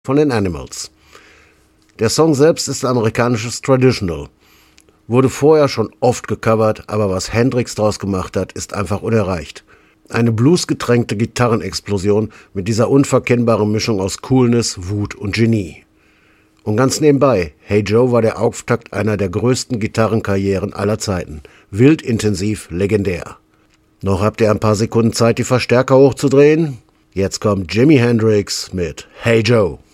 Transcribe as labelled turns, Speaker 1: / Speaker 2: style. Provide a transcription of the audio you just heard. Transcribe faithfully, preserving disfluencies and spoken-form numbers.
Speaker 1: von den Animals. Der Song selbst ist ein amerikanisches Traditional. Wurde vorher schon oft gecovert, aber was Hendrix draus gemacht hat, ist einfach unerreicht. Eine bluesgetränkte Gitarrenexplosion mit dieser unverkennbaren Mischung aus Coolness, Wut und Genie. Und ganz nebenbei, Hey Joe war der Auftakt einer der größten Gitarrenkarrieren aller Zeiten. Wild, intensiv, legendär. Noch habt ihr ein paar Sekunden Zeit, die Verstärker hochzudrehen? Jetzt kommt Jimi Hendrix mit Hey Joe.